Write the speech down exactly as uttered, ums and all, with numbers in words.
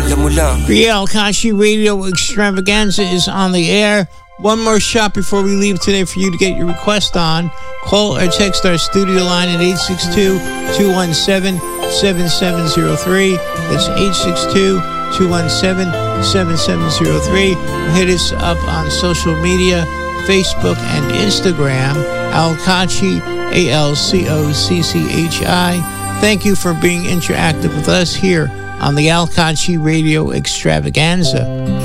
Alam mo lang. The Al Kashi Radio Extravaganza is on the air. One more shot before we leave today for you to get your request on. Call or text our studio line at eight six two, two one seven, seven seven zero three. That's eight six two, two one seven, seven seven zero three. Hit us up on social media, Facebook and Instagram, Al Kachi, A L C O C C H I. Thank you for being interactive with us here on the Al Kachi Radio Extravaganza.